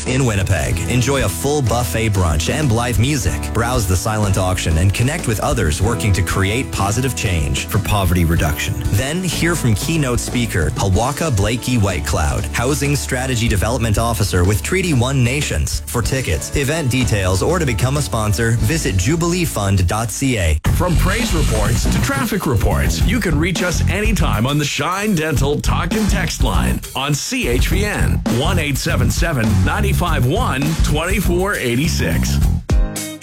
in Winnipeg. Enjoy a full buffet brunch and live music. Browse the silent auction and connect with others working to create positive change for poverty reduction. Then hear from keynote speaker Hawaka Blakey Whitecloud, Housing Strategy Development Officer with Treaty 1 Nations. For tickets, event details, or to become a sponsor, visit jubileefund.ca. From praise reports to traffic reports, you can reach us anytime on the Shine Dental Talk and Text line on CHVN 1-877-951-2486.